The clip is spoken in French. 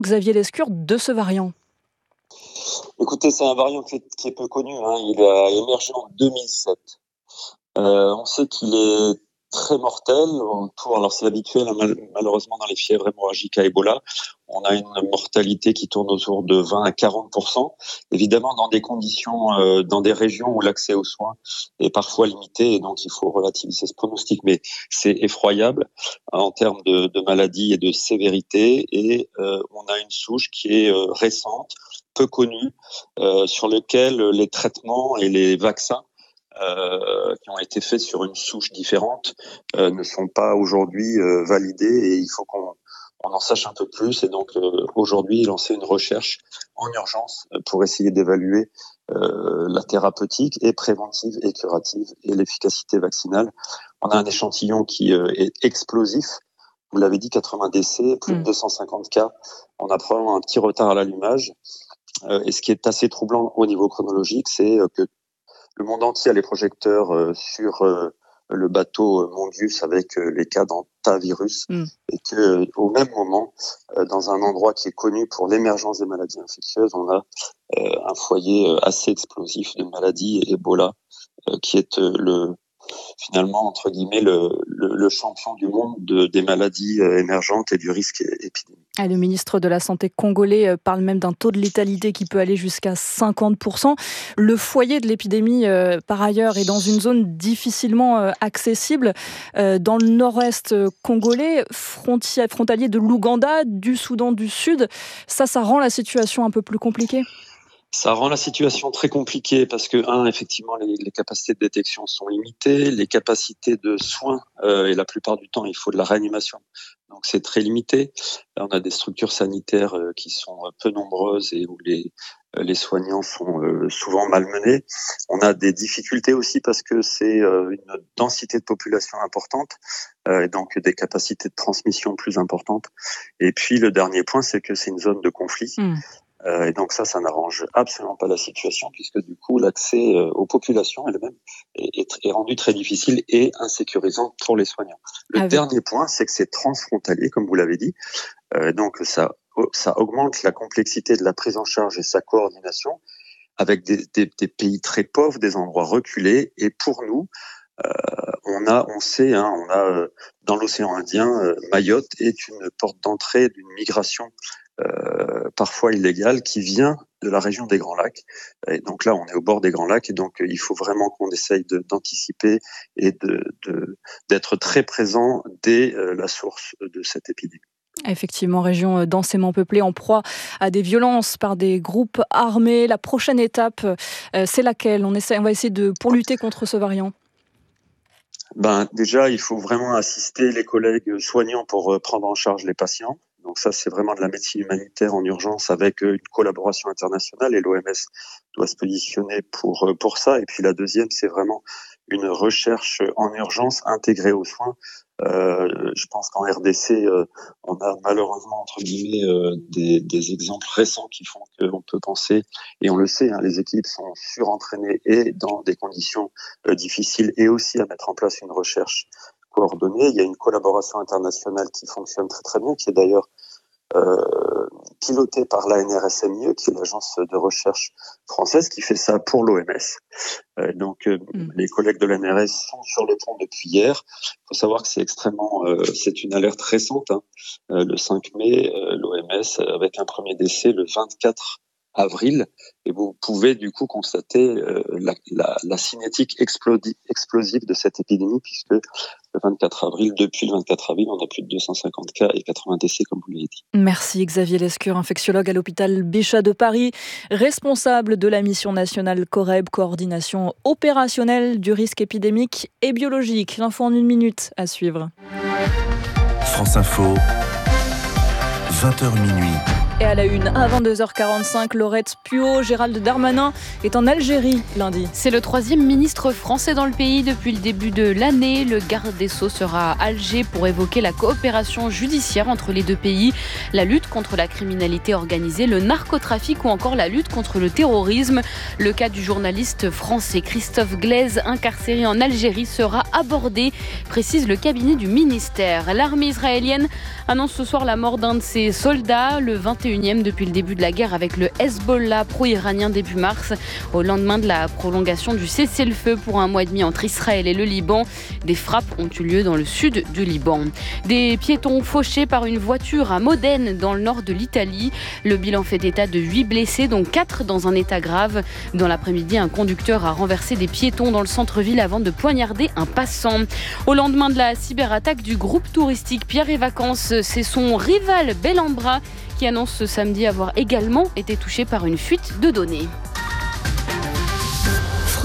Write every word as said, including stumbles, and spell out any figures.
Xavier Lescure, de ce variant? Écoutez, c'est un variant qui est, qui est peu connu, hein. Il a émergé en deux mille sept. Euh, on sait qu'il est très mortel. Pour, alors c'est habituel, hein, mal, malheureusement dans les fièvres hémorragiques à Ebola, on a une mortalité qui tourne autour de vingt à quarante pour cent. Évidemment, dans des conditions, euh, dans des régions où l'accès aux soins est parfois limité, et donc il faut relativiser ce pronostic. Mais c'est effroyable en termes de, de maladie et de sévérité. Et euh, on a une souche qui est euh, récente, peu connue, euh, sur lequel les traitements et les vaccins Euh, qui ont été faits sur une souche différente euh, ne sont pas aujourd'hui euh, validés, et il faut qu'on on en sache un peu plus. Et donc euh, aujourd'hui, lancer une recherche en urgence pour essayer d'évaluer euh, la thérapeutique et préventive et curative et l'efficacité vaccinale. On a un échantillon qui euh, est explosif. Vous l'avez dit, quatre-vingts décès, plus de deux cent cinquante cas. On a probablement un petit retard à l'allumage. Euh, et ce qui est assez troublant au niveau chronologique, c'est que le monde entier a les projecteurs euh, sur euh, le bateau Mondius avec euh, les cas d'hantavirus, mm. et que euh, au même moment, euh, dans un endroit qui est connu pour l'émergence des maladies infectieuses, on a euh, un foyer euh, assez explosif de maladie Ebola, euh, qui est euh, le finalement, entre guillemets, le, le, le champion du monde de, des maladies émergentes et du risque épidémique. Ah, le ministre de la Santé congolais parle même d'un taux de létalité qui peut aller jusqu'à cinquante pour cent. Le foyer de l'épidémie, euh, par ailleurs, est dans une zone difficilement euh, accessible. Euh, dans le nord-est congolais, fronti- frontalier de l'Ouganda, du Soudan du Sud, ça, ça rend la situation un peu plus compliquée. Ça rend la situation très compliquée parce que, un, effectivement, les, les capacités de détection sont limitées, les capacités de soins, euh, et la plupart du temps, il faut de la réanimation. Donc, c'est très limité. Là, on a des structures sanitaires euh, qui sont peu nombreuses et où les, euh, les soignants sont euh, souvent malmenés. On a des difficultés aussi parce que c'est euh, une densité de population importante, euh, et donc des capacités de transmission plus importantes. Et puis, le dernier point, c'est que c'est une zone de conflit. Mmh. Euh, et donc ça, ça n'arrange absolument pas la situation, puisque du coup, l'accès euh, aux populations elles-mêmes est, est, est rendu très difficile et insécurisant pour les soignants. Le ah, dernier oui. point, c'est que c'est transfrontalier, comme vous l'avez dit. Euh, donc ça, ça augmente la complexité de la prise en charge et sa coordination avec des, des, des pays très pauvres, des endroits reculés. Et pour nous, euh, on a, on sait, hein, on a euh, dans l'océan Indien, euh, Mayotte est une porte d'entrée d'une migration Euh, parfois illégale qui vient de la région des Grands Lacs. Et donc là, on est au bord des Grands Lacs, et donc euh, il faut vraiment qu'on essaye de, d'anticiper et de, de, d'être très présent dès euh, la source de cette épidémie. Effectivement, région densément peuplée, en proie à des violences par des groupes armés. La prochaine étape, euh, c'est laquelle ? On essaie, on va essayer de, pour lutter contre ce variant. Ben, déjà, il faut vraiment assister les collègues soignants pour euh, prendre en charge les patients. Donc ça, c'est vraiment de la médecine humanitaire en urgence avec une collaboration internationale, et l'O M S doit se positionner pour, pour ça. Et puis la deuxième, c'est vraiment une recherche en urgence intégrée aux soins. Euh, je pense qu'en R D C, euh, on a malheureusement, entre guillemets, euh, des, des exemples récents qui font qu'on peut penser, et on le sait, hein, les équipes sont surentraînées et dans des conditions euh, difficiles, et aussi à mettre en place une recherche coordonnée. Il y a une collaboration internationale qui fonctionne très très bien, qui est d'ailleurs euh, pilotée par l'A N R S M I E, qui est l'agence de recherche française, qui fait ça pour l'O M S. Euh, donc euh, mmh. les collègues de l'A N R S sont sur le pont depuis hier. Il faut savoir que c'est extrêmement, euh, c'est une alerte récente, hein. Euh, le cinq mai, euh, l'O M S avec un premier décès le vingt-quatre avril, et vous pouvez du coup constater euh, la, la, la cinétique explodi- explosive de cette épidémie, puisque le vingt-quatre avril, depuis le vingt-quatre avril, on a plus de deux cent cinquante cas et quatre-vingts décès, comme vous l'avez dit. Merci Xavier Lescure, infectiologue à l'hôpital Bichat de Paris, responsable de la mission nationale COREB, coordination opérationnelle du risque épidémique et biologique. L'info en une minute à suivre. France Info, vingt heures minuit. Et à la une, à vingt-deux heures quarante-cinq, Laurette Puot, Gérald Darmanin est en Algérie lundi. C'est le troisième ministre français dans le pays depuis le début de l'année. Le garde des Sceaux sera à Alger pour évoquer la coopération judiciaire entre les deux pays, la lutte contre la criminalité organisée, le narcotrafic ou encore la lutte contre le terrorisme. Le cas du journaliste français Christophe Glaise, incarcéré en Algérie, sera abordé, précise le cabinet du ministère. L'armée israélienne annonce ce soir la mort d'un de ses soldats. Le vingt et et unième depuis le début de la guerre avec le Hezbollah pro-iranien début mars, au lendemain de la prolongation du cessez-le-feu pour un mois et demi entre Israël et le Liban. Des frappes ont eu lieu dans le sud du Liban. Des piétons fauchés par une voiture à Modène, dans le nord de l'Italie. Le bilan fait état de huit blessés, dont quatre dans un état grave. Dans l'après-midi, un conducteur a renversé des piétons dans le centre-ville avant de poignarder un passant. Au lendemain de la cyberattaque du groupe touristique Pierre et Vacances, c'est son rival Bellambra qui annonce ce samedi avoir également été touché par une fuite de données.